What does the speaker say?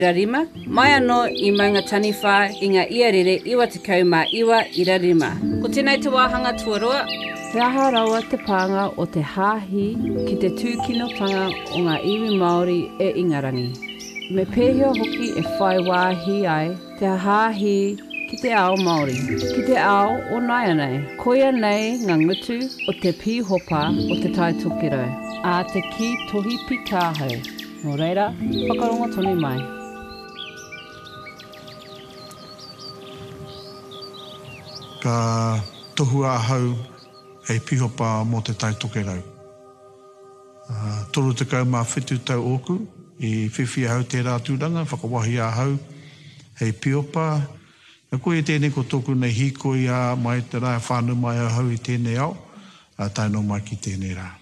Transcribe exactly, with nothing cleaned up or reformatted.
Irarima, mai anō I maunga taniwha I ngā iarere iwa te kau mā iwa Irarima. Ko tēnei te wāhanga tuarua. Te aha rawa te pānga o te hāhi ki te tūkinotanga o ngā iwi Māori e Ingarangi. Me pēhia hoki e whai wāhi ai te hāhi ki te ao Māori. Ki te ao o Naianei, koia nei ngā ngutu o te pīhopa o te tai tokero. A te ki tohi pi kāhau. Nō reira, whakarongo tonu mai. Ka tohu ahau hei pihopa mō te tai tokerau. Uh, toro te kau mā whitu tau oku, I whiwhi ahau te rātūranga, whakawahi ahau hei pihopa. Na koe e tēnei ko tōku nei hikoi a mai te rai whānu mai ahau I tēnei au, uh, taino mai ki tēnei rā.